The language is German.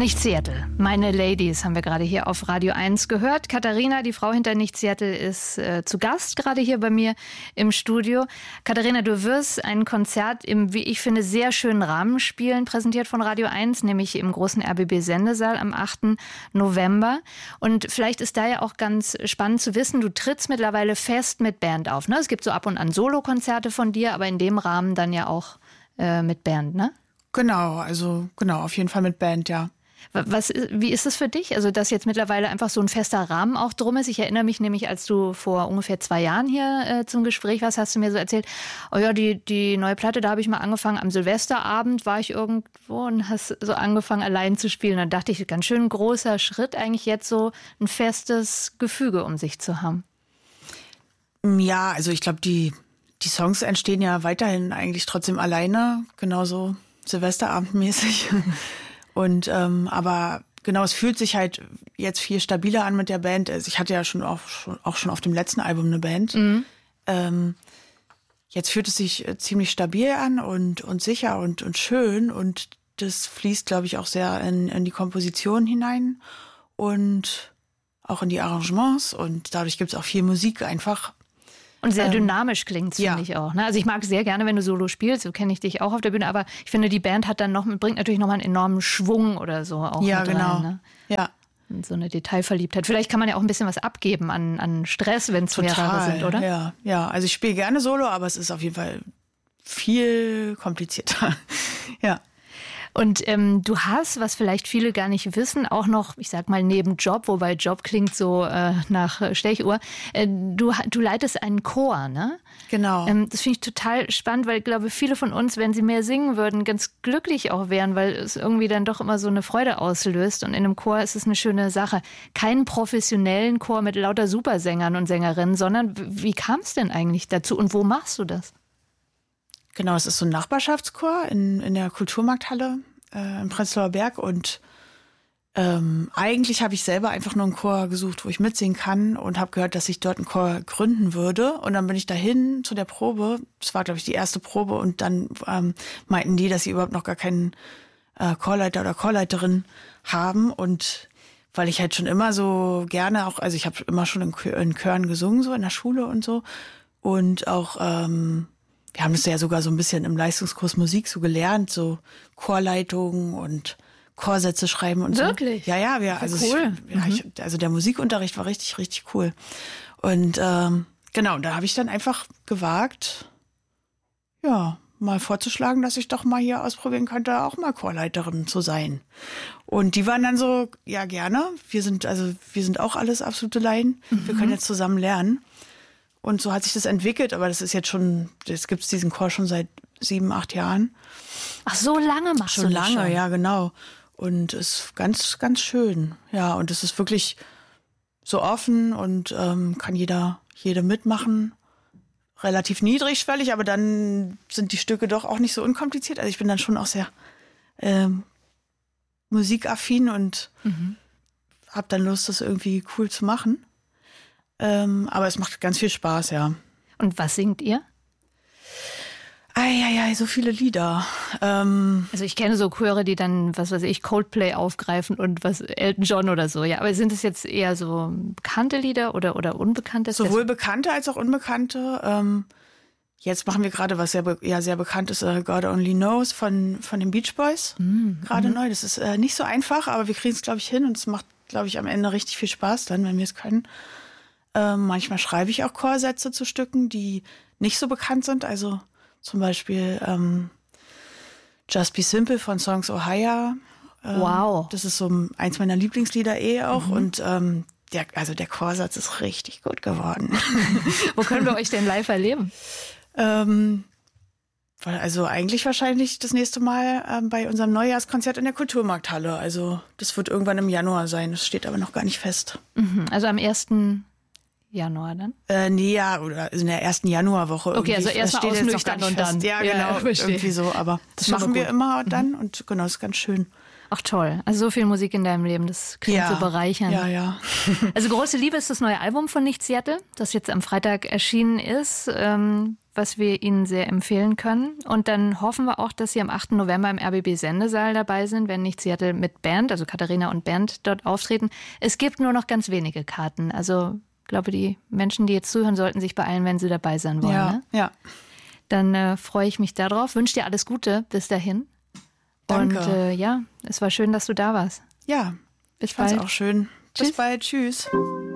Nicht Seattle. Meine Ladies haben wir gerade hier auf Radio 1 gehört. Katharina, die Frau hinter Nicht Seattle, ist zu Gast gerade hier bei mir im Studio. Katharina, du wirst ein Konzert im, wie ich finde, sehr schönen Rahmen spielen, präsentiert von Radio 1, nämlich im großen RBB-Sendesaal am 8. November. Und vielleicht ist da ja auch ganz spannend zu wissen, du trittst mittlerweile fest mit Band auf, ne? Es gibt so ab und an Solokonzerte von dir, aber in dem Rahmen dann ja auch mit Band, ne? Genau, auf jeden Fall mit Band, ja. Wie ist es für dich? Also, dass jetzt mittlerweile einfach so ein fester Rahmen auch drum ist. Ich erinnere mich nämlich, als du vor ungefähr 2 Jahren hier zum Gespräch warst, hast du mir so erzählt, oh ja, die neue Platte, da habe ich mal angefangen. Am Silvesterabend war ich irgendwo und hast so angefangen, allein zu spielen. Da dachte ich, ganz schön großer Schritt, eigentlich jetzt so ein festes Gefüge um sich zu haben. Ja, also ich glaube, die Songs entstehen ja weiterhin eigentlich trotzdem alleine, genauso Silvesterabendmäßig. Und aber genau, es fühlt sich halt jetzt viel stabiler an mit der Band. Also ich hatte ja schon auf dem letzten Album eine Band. Mhm. Jetzt fühlt es sich ziemlich stabil an und sicher und schön. Und das fließt, glaube ich, auch sehr in die Komposition hinein und auch in die Arrangements. Und dadurch gibt es auch viel Musik einfach. Und sehr dynamisch klingt's, finde ich auch. Ne? Also ich mag sehr gerne, wenn du Solo spielst, so kenne ich dich auch auf der Bühne, aber ich finde, die Band hat dann bringt natürlich nochmal einen enormen Schwung oder so auch mit rein. Ne? Ja. Und so eine Detailverliebtheit. Vielleicht kann man ja auch ein bisschen was abgeben an Stress, wenn es mehrere sind, oder? Ja. Also ich spiele gerne Solo, aber es ist auf jeden Fall viel komplizierter. Ja. Und du hast, was vielleicht viele gar nicht wissen, auch noch, ich sag mal, neben Job, wobei Job klingt so nach Stechuhr, du leitest einen Chor, ne? Genau. Das finde ich total spannend, weil ich glaube, viele von uns, wenn sie mehr singen würden, ganz glücklich auch wären, weil es irgendwie dann doch immer so eine Freude auslöst. Und in einem Chor ist es eine schöne Sache. Keinen professionellen Chor mit lauter Supersängern und Sängerinnen, sondern wie kam es denn eigentlich dazu und wo machst du das? Genau, es ist so ein Nachbarschaftschor in der Kulturmarkthalle im Prenzlauer Berg und eigentlich habe ich selber einfach nur einen Chor gesucht, wo ich mitsingen kann und habe gehört, dass ich dort einen Chor gründen würde und dann bin ich dahin zu der Probe, das war glaube ich die erste Probe und dann meinten die, dass sie überhaupt noch gar keinen Chorleiter oder Chorleiterin haben und weil ich halt schon immer so gerne auch, also ich habe immer schon in Chören gesungen, so in der Schule und so und auch wir haben das ja sogar so ein bisschen im Leistungskurs Musik so gelernt, so Chorleitungen und Chorsätze schreiben und so. Wirklich? Ja, Cool. Also der Musikunterricht war richtig, richtig cool. Und genau, da habe ich dann einfach gewagt, ja, mal vorzuschlagen, dass ich doch mal hier ausprobieren könnte, auch mal Chorleiterin zu sein. Und die waren dann so, ja, gerne. Wir sind auch alles absolute Laien. Wir können jetzt zusammen lernen. Und so hat sich das entwickelt, aber das ist jetzt gibt es diesen Chor schon seit 7, 8 Jahren. Ach, so lange machst du das schon? Schon lange, ja, genau. Und es ist ganz, ganz schön. Ja, und es ist wirklich so offen und kann jede mitmachen. Relativ niedrigschwellig, aber dann sind die Stücke doch auch nicht so unkompliziert. Also ich bin dann schon auch sehr musikaffin und habe dann Lust, das irgendwie cool zu machen. Aber es macht ganz viel Spaß, ja. Und was singt ihr? So viele Lieder. Also ich kenne so Chöre, die dann, was weiß ich, Coldplay aufgreifen und was Elton John oder so. Ja, aber sind es jetzt eher so bekannte Lieder oder unbekannte? Sowohl bekannte als auch unbekannte. Jetzt machen wir gerade, was sehr bekannt ist, God Only Knows von den Beach Boys. Gerade neu. Das ist nicht so einfach, aber wir kriegen es, glaube ich, hin und es macht, glaube ich, am Ende richtig viel Spaß dann, wenn wir es können. Manchmal schreibe ich auch Chorsätze zu Stücken, die nicht so bekannt sind. Also zum Beispiel Just Be Simple von Songs Ohio. Wow. Das ist so eins meiner Lieblingslieder auch. Und der Chorsatz ist richtig gut geworden. Wo können wir euch denn live erleben? Also eigentlich wahrscheinlich das nächste Mal bei unserem Neujahrskonzert in der Kulturmarkthalle. Also das wird irgendwann im Januar sein. Das steht aber noch gar nicht fest. Also am 1. Januar dann? Oder in der ersten Januarwoche. Okay, also erst mal ausnüchtern und dann. Ja, genau, irgendwie so. Aber das machen wir immer dann und genau, das ist ganz schön. Ach toll, also so viel Musik in deinem Leben, das klingt so bereichernd. Ja. Also Große Liebe ist das neue Album von Nicht Seattle, das jetzt am Freitag erschienen ist. was wir Ihnen sehr empfehlen können. Und dann hoffen wir auch, dass Sie am 8. November im RBB-Sendesaal dabei sind, wenn nicht Seattle mit Band, also Katharina und Band dort auftreten. Es gibt nur noch ganz wenige Karten. Also ich glaube, die Menschen, die jetzt zuhören, sollten sich beeilen, wenn sie dabei sein wollen. Ja, ne? ja. Dann freue ich mich darauf. Wünsche dir alles Gute bis dahin. Danke. Und es war schön, dass du da warst. Ja, Bis ich fand's bald. auch schön. Tschüss. Bis bald. Tschüss.